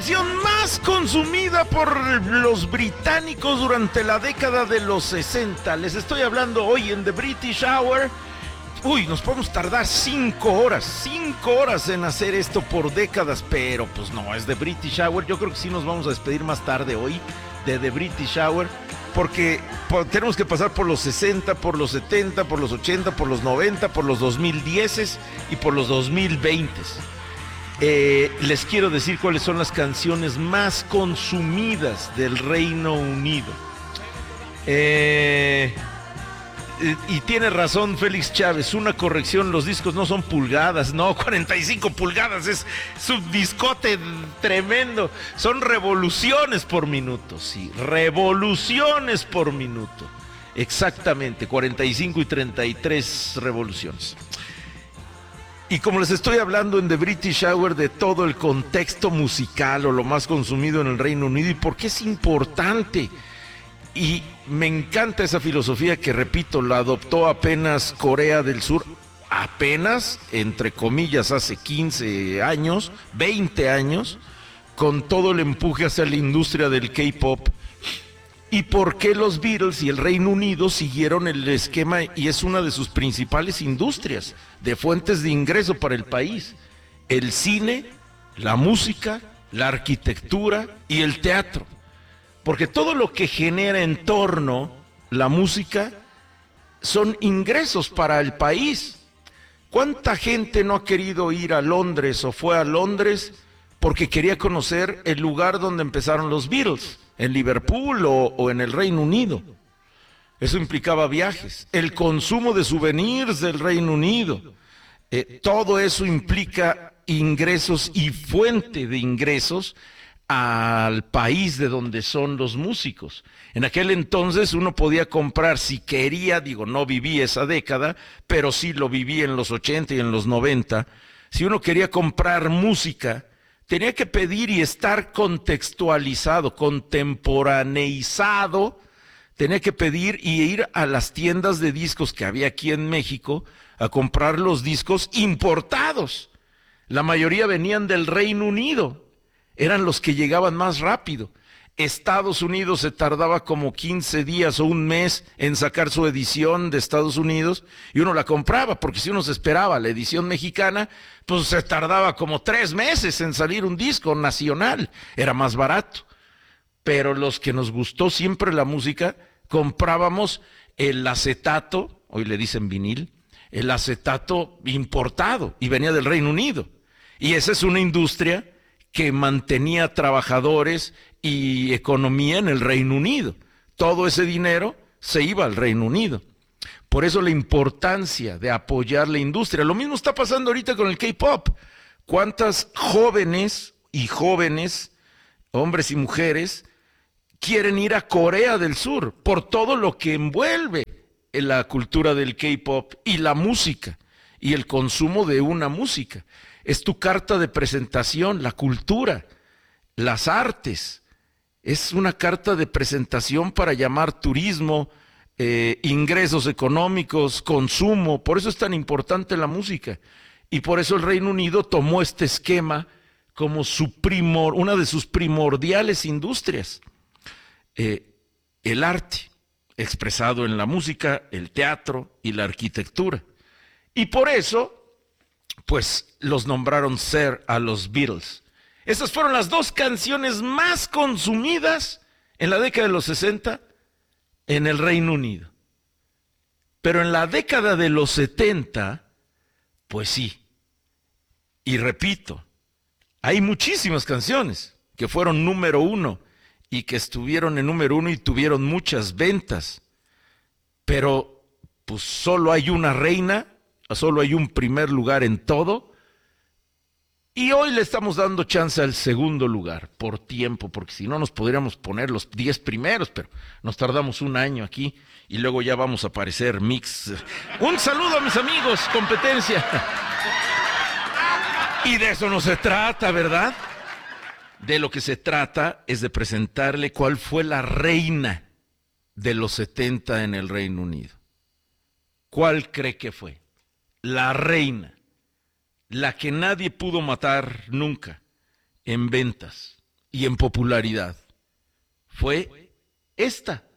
canción más consumida por los británicos durante la década de los 60. Les estoy hablando hoy en The British Hour. Uy, nos podemos tardar 5 horas en hacer esto por décadas, pero pues no, es The British Hour. Yo creo que sí nos vamos a despedir más tarde hoy de The British Hour, porque tenemos que pasar por los 60, por los 70, por los 80, por los 90, por los 2010 y por los 2020. Les quiero decir cuáles son las canciones más consumidas del Reino Unido. Y tiene razón Félix Chávez, una corrección, los discos no son pulgadas, no, 45 pulgadas, es un discote tremendo, son revoluciones por minuto, sí, revoluciones por minuto, exactamente, 45 y 33 revoluciones. Y como les estoy hablando en The British Hour de todo el contexto musical o lo más consumido en el Reino Unido y por qué es importante, y me encanta esa filosofía que, repito, la adoptó apenas Corea del Sur, apenas, entre comillas, hace 15 años, 20 años, con todo el empuje hacia la industria del K-pop. ¿Y por qué los Beatles y el Reino Unido siguieron el esquema y es una de sus principales industrias de fuentes de ingreso para el país? El cine, la música, la arquitectura y el teatro. Porque todo lo que genera en torno la música son ingresos para el país. ¿Cuánta gente no ha querido ir a Londres o fue a Londres porque quería conocer el lugar donde empezaron los Beatles? En Liverpool o en el Reino Unido. Eso implicaba viajes, el consumo de souvenirs del Reino Unido. Todo eso implica ingresos y fuente de ingresos al país de donde son los músicos. En aquel entonces uno podía comprar si quería, digo, no viví esa década, pero sí lo viví en los 80 y en los 90. Si uno quería comprar música, tenía que pedir y estar contextualizado, contemporaneizado, tenía que pedir y ir a las tiendas de discos que había aquí en México a comprar los discos importados. La mayoría venían del Reino Unido, eran los que llegaban más rápido. Estados Unidos se tardaba como 15 días o un mes en sacar su edición de Estados Unidos y uno la compraba, porque si uno se esperaba la edición mexicana, pues se tardaba como 3 meses en salir un disco nacional, era más barato. Pero los que nos gustó siempre la música, comprábamos el acetato, hoy le dicen vinil, el acetato importado y venía del Reino Unido. Y esa es una industria que mantenía trabajadores y economía en el Reino Unido. Todo ese dinero se iba al Reino Unido. Por eso la importancia de apoyar la industria. Lo mismo está pasando ahorita con el K-pop. ¿Cuántas jóvenes y jóvenes, hombres y mujeres, quieren ir a Corea del Sur por todo lo que envuelve en la cultura del K-pop y la música y el consumo de una música? Es tu carta de presentación, la cultura, las artes. Es una carta de presentación para llamar turismo, ingresos económicos, consumo. Por eso es tan importante la música. Y por eso el Reino Unido tomó este esquema como una de sus primordiales industrias. El arte, expresado en la música, el teatro y la arquitectura. Y por eso, pues los nombraron Sir a los Beatles. Esas fueron las 2 canciones más consumidas en la década de los 60 en el Reino Unido. Pero en la década de los 70, pues sí. Y repito, hay muchísimas canciones que fueron número 1 y que estuvieron en número 1 y tuvieron muchas ventas. Pero pues solo hay una reina, solo hay un primer lugar en todo. Y hoy le estamos dando chance al segundo lugar, por tiempo, porque si no nos podríamos poner los 10 primeros, pero nos tardamos un año aquí y luego ya vamos a aparecer mix. Un saludo a mis amigos, competencia. Y de eso no se trata, ¿verdad? De lo que se trata es de presentarle cuál fue la reina de los 70 en el Reino Unido. ¿Cuál cree que fue? La reina. La que nadie pudo matar nunca en ventas, y en popularidad fue esta.